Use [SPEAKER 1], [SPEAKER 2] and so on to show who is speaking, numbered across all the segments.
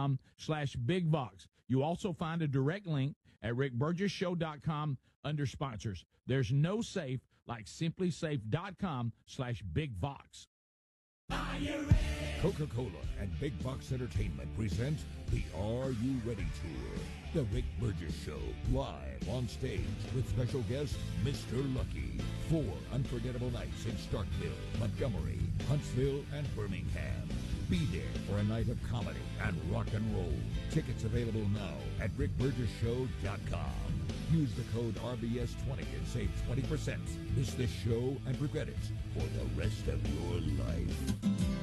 [SPEAKER 1] rickburgesshow.com/bigvox. You also find a direct link at rickburgesshow.com under sponsors. There's no safe like simplysafe.com/bigvox.
[SPEAKER 2] Coca-Cola and Big Box Entertainment present the Are You Ready Tour. The Rick Burgess Show, live on stage with special guest Mr. Lucky. 4 unforgettable nights in Starkville, Montgomery, Huntsville, and Birmingham. Be there for a night of comedy and rock and roll. Tickets available now at rickburgesshow.com. Use the code RBS20 and save 20%. Miss this show and regret it for the rest of your life.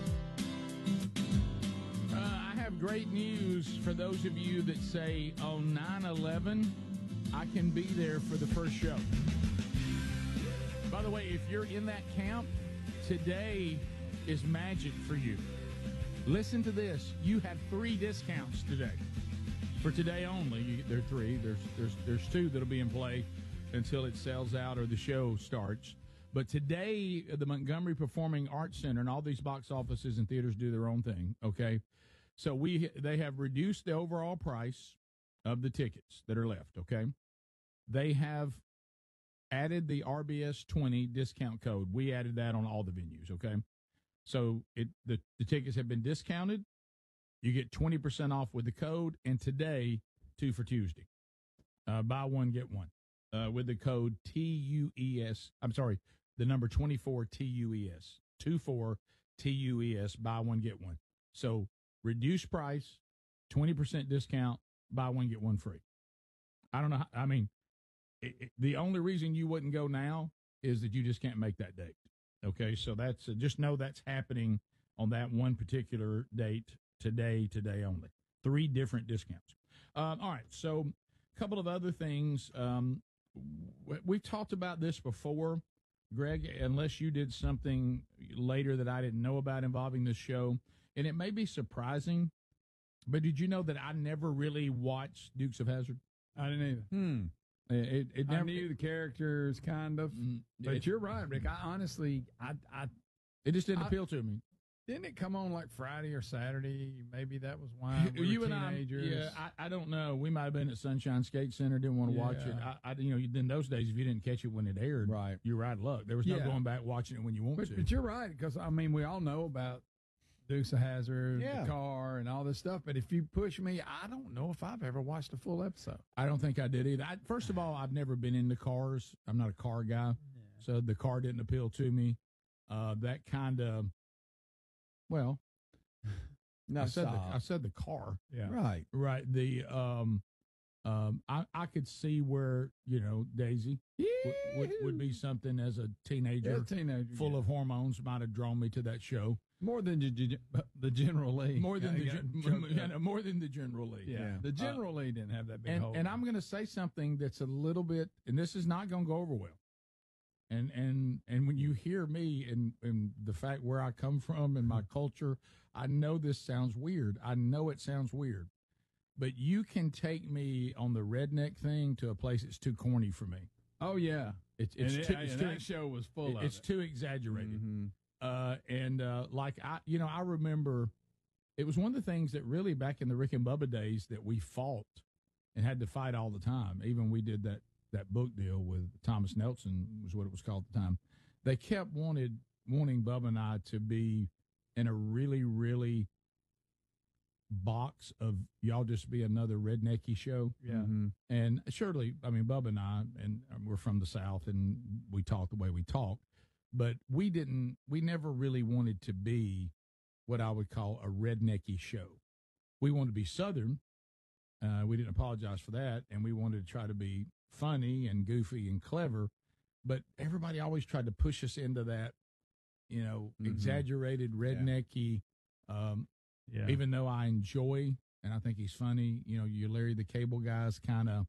[SPEAKER 1] I have great news for those of you that say on 9/11, I can be there for the first show. By the way, if you're in that camp, today is magic for you. Listen to this. You have 3 discounts today. For today only, there are 3. There's 2 that'll be in play until it sells out or the show starts. But today, the Montgomery Performing Arts Center and all these box offices and theaters do their own thing, okay? So they have reduced the overall price of the tickets that are left, okay? They have added the RBS 20 discount code. We added that on all the venues, okay? So the tickets have been discounted. You get 20% off with the code, and today, 2 for Tuesday. Buy one, get one. With the code TUES. I'm sorry, the number 24 TUES. 24 TUES. Buy one, get one. So reduced price, 20% discount, buy one, get one free. I don't know. I mean, the only reason you wouldn't go now is that you just can't make that date. Okay, so that's just know that's happening on that one particular date. Today only. 3 different discounts. All right, so a couple of other things. We've talked about this before, Greg, unless you did something later that I didn't know about involving this show. And it may be surprising, but did you know that I never really watched Dukes of Hazzard?
[SPEAKER 3] I didn't either.
[SPEAKER 1] It never,
[SPEAKER 3] I knew the characters, kind of. But you're right, Rick. I honestly,
[SPEAKER 1] it just didn't appeal to me.
[SPEAKER 3] Didn't it come on like Friday or Saturday? Maybe that was why we were teenagers.
[SPEAKER 1] I don't know. We might have been at Sunshine Skate Center, didn't want to watch it. In those days, if you didn't catch it when it aired,
[SPEAKER 3] right,
[SPEAKER 1] you're right of luck. There was no going back watching it when you want to.
[SPEAKER 3] But you're right, because, I mean, we all know about Dukes of Hazzard, the car, and all this stuff. But if you push me, I don't know if I've ever watched a full episode.
[SPEAKER 1] I don't think I did either. First of all, I've never been into cars. I'm not a car guy, so the car didn't appeal to me. That kind of, well, I said the car.
[SPEAKER 3] Yeah.
[SPEAKER 1] Right. The I could see where, Daisy would be something as a teenager full of hormones might have drawn me to that show.
[SPEAKER 3] More than the General Lee.
[SPEAKER 1] More than the General Lee.
[SPEAKER 3] Yeah. The General Lee didn't have that big hole.
[SPEAKER 1] And I'm going to say something that's a little bit, and this is not going to go over well. And when you hear me and the fact where I come from and my culture, I know this sounds weird. I know it sounds weird. But you can take me on the redneck thing to a place that's too corny for me.
[SPEAKER 3] Oh, yeah.
[SPEAKER 1] That
[SPEAKER 3] show was full of it.
[SPEAKER 1] It's too exaggerated.
[SPEAKER 3] Mm-hmm.
[SPEAKER 1] I remember it was one of the things that really back in the Rick and Bubba days that we fought and had to fight all the time. Even we did that book deal with Thomas Nelson was what it was called at the time. They kept wanting Bubba and I to be in a really, really box of y'all just be another rednecky show.
[SPEAKER 3] Yeah. Mm-hmm.
[SPEAKER 1] And surely, I mean, Bubba and I, and we're from the South and we talk the way we talk. But we never really wanted to be what I would call a rednecky show. We wanted to be Southern. We didn't apologize for that. And we wanted to try to be funny and goofy and clever. But everybody always tried to push us into that, exaggerated rednecky. Even though I enjoy, and I think he's funny, you Larry the Cable Guy's kind of,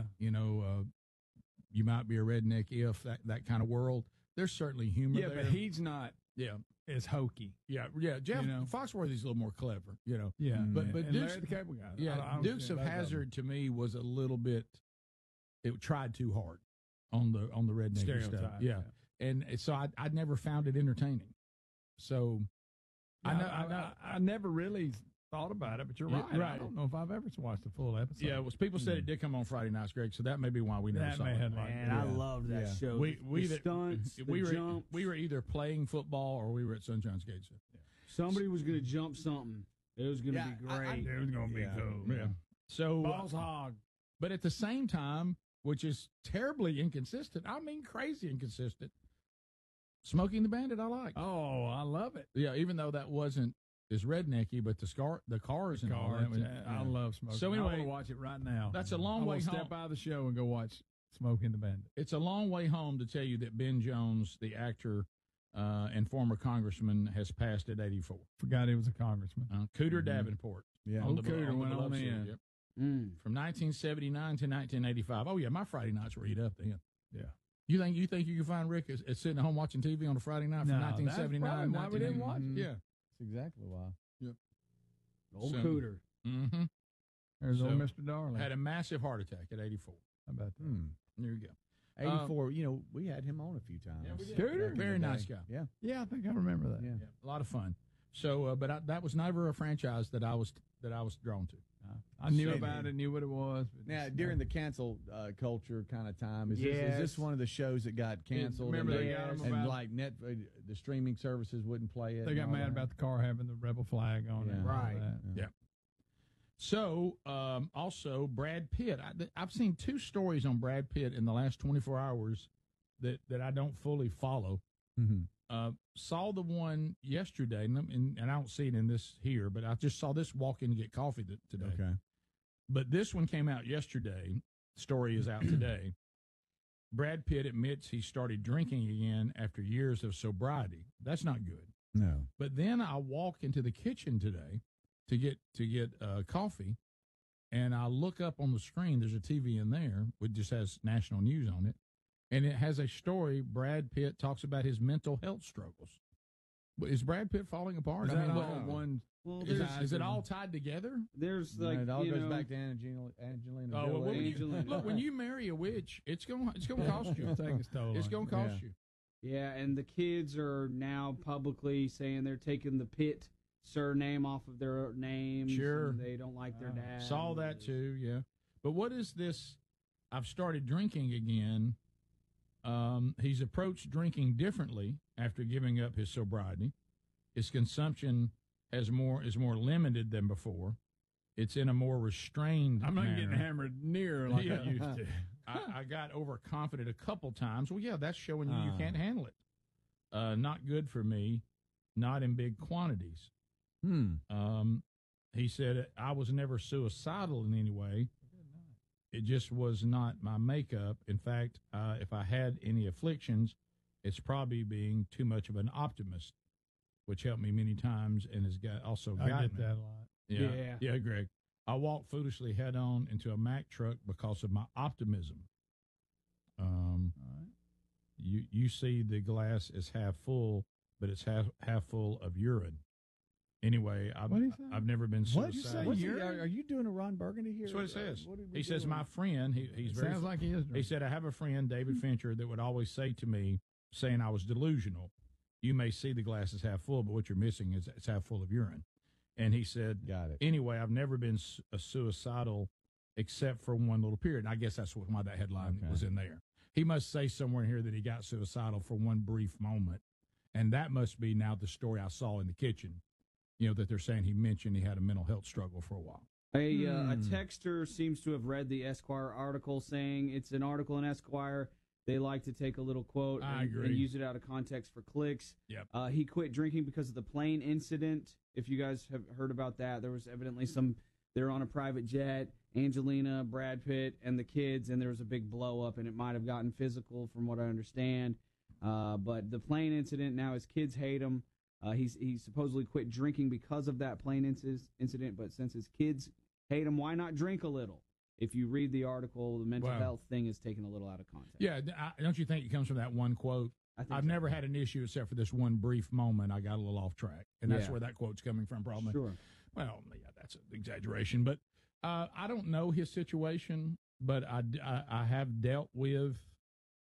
[SPEAKER 1] you might be a redneck if that kind of world. There's certainly humor there.
[SPEAKER 3] But he's not as hokey.
[SPEAKER 1] Yeah. Jeff Foxworthy's a little more clever,
[SPEAKER 3] Yeah.
[SPEAKER 1] But
[SPEAKER 3] Larry the Cable Guy.
[SPEAKER 1] Yeah, Dukes of Hazzard to me was a little bit, it tried too hard on the redneck stuff. Yeah. And so I never found it entertaining. So
[SPEAKER 3] I never really thought about it, but you're right.
[SPEAKER 1] Right.
[SPEAKER 3] I don't know if I've ever watched a full episode.
[SPEAKER 1] Yeah, well, people said it did come on Friday nights, Greg, so that may be why we never
[SPEAKER 3] That
[SPEAKER 1] saw
[SPEAKER 3] may
[SPEAKER 1] it.
[SPEAKER 3] have
[SPEAKER 4] Man, I loved that show.
[SPEAKER 1] We
[SPEAKER 4] the stunts,
[SPEAKER 1] we
[SPEAKER 4] the
[SPEAKER 1] were
[SPEAKER 4] jumps.
[SPEAKER 1] we were either playing football or we were at Sunshine's Gate. So.
[SPEAKER 4] Somebody was going to jump something. It was going to be great.
[SPEAKER 3] It was going to be cool.
[SPEAKER 1] Yeah. So
[SPEAKER 3] Balls hog.
[SPEAKER 1] but at the same time, which is terribly inconsistent, I mean crazy inconsistent, Smoking the Bandit I like.
[SPEAKER 3] Oh, I love it.
[SPEAKER 1] Yeah, even though that wasn't as rednecky, but the cars and all that.
[SPEAKER 3] I love Smoking.
[SPEAKER 1] So anyway,
[SPEAKER 3] I want to watch it right now.
[SPEAKER 1] That's a long way home.
[SPEAKER 3] Step out of the show and go watch Smoking the Bandit.
[SPEAKER 1] It's a long way home to tell you that Ben Jones, the actor and former congressman, has passed at 84.
[SPEAKER 3] Forgot he was a congressman.
[SPEAKER 1] Cooter Davenport.
[SPEAKER 3] Yeah,
[SPEAKER 1] on the
[SPEAKER 3] Cooter went on
[SPEAKER 1] Biloxi,
[SPEAKER 3] in.
[SPEAKER 1] yep. From 1979 to 1985. Oh yeah, my Friday nights were eat up then.
[SPEAKER 3] Yeah.
[SPEAKER 1] You think you can find Rick as sitting at home watching TV on a Friday night from 1979?
[SPEAKER 3] Why we didn't watch it?
[SPEAKER 1] Yeah.
[SPEAKER 5] That's exactly why.
[SPEAKER 1] Yep.
[SPEAKER 4] Old
[SPEAKER 1] So-
[SPEAKER 4] Cooter.
[SPEAKER 1] Mm-hmm.
[SPEAKER 3] There's
[SPEAKER 1] So,
[SPEAKER 3] old Mr. Darling.
[SPEAKER 1] Had a massive heart attack at 84.
[SPEAKER 3] How about that?
[SPEAKER 1] There you go.
[SPEAKER 5] 84. we had him on a few times.
[SPEAKER 1] Yeah, we did.
[SPEAKER 3] Cooter?
[SPEAKER 5] Back in
[SPEAKER 1] Very
[SPEAKER 5] the
[SPEAKER 1] nice
[SPEAKER 5] day.
[SPEAKER 1] guy.
[SPEAKER 5] Yeah.
[SPEAKER 3] Yeah, I think I remember that.
[SPEAKER 5] Yeah.
[SPEAKER 1] Yeah, a lot of fun. So, but that was never a franchise that I was drawn to.
[SPEAKER 3] I knew
[SPEAKER 5] Same
[SPEAKER 3] about
[SPEAKER 5] here.
[SPEAKER 3] it, knew what it was. But
[SPEAKER 5] Now,
[SPEAKER 3] just,
[SPEAKER 5] during the cancel culture kind of time, is
[SPEAKER 4] Yes.
[SPEAKER 5] this one of the shows that got canceled?
[SPEAKER 3] remember
[SPEAKER 5] and
[SPEAKER 3] they got 'em
[SPEAKER 5] and
[SPEAKER 3] about-
[SPEAKER 5] like the streaming services wouldn't play it.
[SPEAKER 3] they
[SPEAKER 5] and
[SPEAKER 3] got
[SPEAKER 5] all
[SPEAKER 3] mad
[SPEAKER 5] that?
[SPEAKER 3] about the car having the rebel flag on it.
[SPEAKER 5] Yeah.
[SPEAKER 3] and all
[SPEAKER 4] Right.
[SPEAKER 3] that.
[SPEAKER 1] Yeah. So, also Brad Pitt. I've seen two stories on Brad Pitt in the last 24 hours that I don't fully follow.
[SPEAKER 5] Mhm.
[SPEAKER 1] Saw the one yesterday, and I don't see it in this here, but I just saw this walk in to get coffee today.
[SPEAKER 5] Okay.
[SPEAKER 1] But this one came out yesterday. Story is out today. Brad Pitt admits he started drinking again after years of sobriety. That's not good.
[SPEAKER 5] No.
[SPEAKER 1] But then I walk into the kitchen today to get coffee, and I look up on the screen. There's a TV in there which just has national news on it, and it has a story. Brad Pitt talks about his mental health struggles. But is Brad Pitt falling apart?
[SPEAKER 3] Is
[SPEAKER 1] I
[SPEAKER 3] that
[SPEAKER 1] mean,
[SPEAKER 3] all
[SPEAKER 1] what-
[SPEAKER 3] one?
[SPEAKER 4] Well,
[SPEAKER 1] is it all tied together?
[SPEAKER 4] There's
[SPEAKER 5] No,
[SPEAKER 4] like
[SPEAKER 5] it all
[SPEAKER 4] you
[SPEAKER 5] goes
[SPEAKER 4] know,
[SPEAKER 5] back to Angelina
[SPEAKER 1] Oh, well,
[SPEAKER 5] Jolie.
[SPEAKER 1] when you,
[SPEAKER 4] Angelina.
[SPEAKER 1] look, when you marry a witch, it's gonna cost you.
[SPEAKER 3] Take its toll
[SPEAKER 1] It's
[SPEAKER 3] on
[SPEAKER 1] gonna
[SPEAKER 3] you.
[SPEAKER 1] cost you.
[SPEAKER 4] Yeah, and the kids are now publicly saying they're taking the Pitt surname off of their names.
[SPEAKER 1] Sure.
[SPEAKER 4] and they don't like their dad.
[SPEAKER 1] Saw that too, yeah. But what is this? I've started drinking again. He's approached drinking differently after giving up his sobriety. His consumption is more limited than before. It's in a more restrained
[SPEAKER 3] I'm not
[SPEAKER 1] manner.
[SPEAKER 3] getting hammered near like
[SPEAKER 1] Yeah.
[SPEAKER 3] I used to.
[SPEAKER 1] I got overconfident a couple times. Well, yeah, that's showing you can't handle it. Not good for me, not in big quantities. He said, I was never suicidal in any way. It just was not my makeup. In fact, if I had any afflictions, it's probably being too much of an optimist, which helped me many times and has also
[SPEAKER 3] I
[SPEAKER 1] gotten
[SPEAKER 3] get
[SPEAKER 1] me.
[SPEAKER 3] that a lot.
[SPEAKER 1] Yeah, Greg. I walked foolishly head on into a Mack truck because of my optimism. You see the glass is half full, but it's half full of urine. Anyway, I've never been
[SPEAKER 3] What'd you say?
[SPEAKER 1] suicidal.
[SPEAKER 5] What's he-
[SPEAKER 3] Urine?
[SPEAKER 5] are you doing a Ron Burgundy here?
[SPEAKER 1] That's what it says.
[SPEAKER 5] What are we
[SPEAKER 1] He says,
[SPEAKER 5] doing?
[SPEAKER 1] my friend, he's very.
[SPEAKER 3] Sounds like he is.
[SPEAKER 1] He said, I have a friend, David Fincher, that would always say to me, saying I was delusional, you may see the glass is half full, but what you're missing is it's half full of urine. And he said,
[SPEAKER 5] Got it.
[SPEAKER 1] anyway, I've never been suicidal except for one little period. And I guess that's why that headline was in there. He must say somewhere in here that he got suicidal for one brief moment. And that must be now the story I saw in the kitchen, that they're saying he mentioned he had a mental health struggle for a while.
[SPEAKER 4] A texter seems to have read the Esquire article saying it's an article in Esquire. They like to take a little quote
[SPEAKER 1] I
[SPEAKER 4] and
[SPEAKER 1] agree.
[SPEAKER 4] use it out of context for clicks.
[SPEAKER 1] Yep.
[SPEAKER 4] He quit drinking because of the plane incident. If you guys have heard about that, there was evidently they're on a private jet, Angelina, Brad Pitt, and the kids, and there was a big blow up, and it might have gotten physical from what I understand. But the plane incident, now his kids hate him. He supposedly quit drinking because of that plane incident, but since his kids hate him, why not drink a little? If you read the article, the mental health thing is taken a little out of context.
[SPEAKER 1] Yeah, don't you think it comes from that one quote? I've never had an issue except for this one brief moment. I got a little off track, and that's where that quote's coming from, probably.
[SPEAKER 4] Sure.
[SPEAKER 1] Well, yeah, that's an exaggeration, but I don't know his situation, but I have dealt with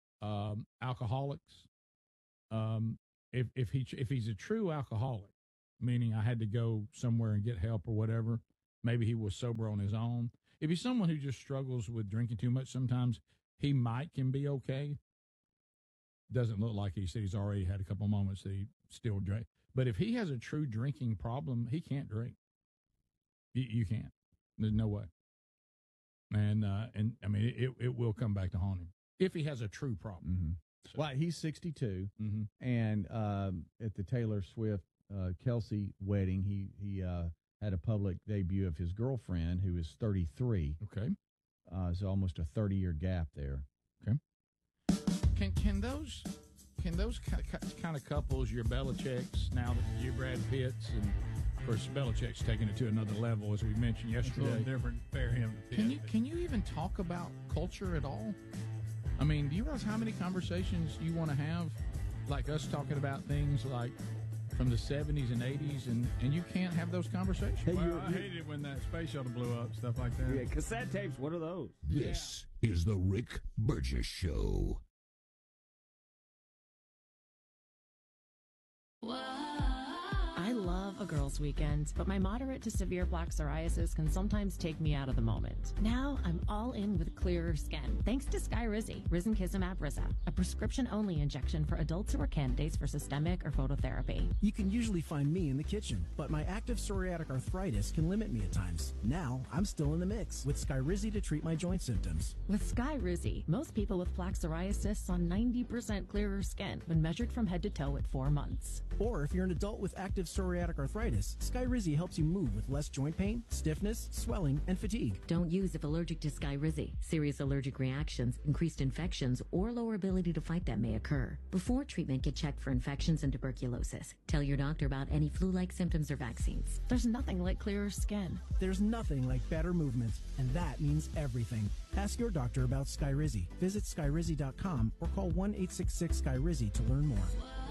[SPEAKER 1] alcoholics. If he's a true alcoholic, meaning I had to go somewhere and get help or whatever. Maybe he was sober on his own. If he's someone who just struggles with drinking too much sometimes, he can be okay. Doesn't look like he said he's already had a couple moments that he still drank. But if he has a true drinking problem, he can't drink. You can't. There's no way. And I mean, it will come back to haunt him if he has a true problem.
[SPEAKER 5] Mm-hmm.
[SPEAKER 1] So.
[SPEAKER 5] Well, he's 62,
[SPEAKER 1] mm-hmm.
[SPEAKER 5] and at the Taylor Swift Kelsey wedding, he had a public debut of his girlfriend, who is 33.
[SPEAKER 1] Okay,
[SPEAKER 5] so almost a 30-year gap there.
[SPEAKER 1] Okay. Can those kind of couples, your Belichick's, now that your Brad Pitts, and of course Belichick's taking it to another level, as we mentioned yesterday.
[SPEAKER 3] It's a little different. Fair him.
[SPEAKER 1] Can you even talk about culture at all? I mean, do you realize how many conversations you want to have, like us talking about things like from the 70s and 80s, and you can't have those conversations?
[SPEAKER 3] Hey, well, I hated it when that space shuttle blew up, stuff like that.
[SPEAKER 4] Yeah, cassette tapes, what are those?
[SPEAKER 2] This is the Rick Burgess Show.
[SPEAKER 6] I love a girls' weekend, but my moderate to severe plaque psoriasis can sometimes take me out of the moment. Now I'm all in with clearer skin, thanks to Skyrizi, Risankizumab Risa, a prescription-only injection for adults who are candidates for systemic or phototherapy.
[SPEAKER 7] You can usually find me in the kitchen, but my active psoriatic arthritis can limit me at times. Now I'm still in the mix with Skyrizi to treat my joint symptoms.
[SPEAKER 6] With Skyrizi, most people with plaque psoriasis saw 90% clearer skin when measured from head to toe at 4 months.
[SPEAKER 7] Or if you're an adult with active psoriatic arthritis, Skyrizi helps you move with less joint pain, stiffness, swelling, and fatigue.
[SPEAKER 8] Don't use if allergic to Skyrizi. Serious allergic reactions, increased infections, or lower ability to fight them may occur. Before treatment, get checked for infections and tuberculosis. Tell your doctor about any flu-like symptoms or vaccines.
[SPEAKER 6] There's nothing like clearer skin.
[SPEAKER 7] There's nothing like better movement, and that means everything. Ask your doctor about Skyrizi. Visit Skyrizi.com or call 1-866-SKYRIZI to learn more.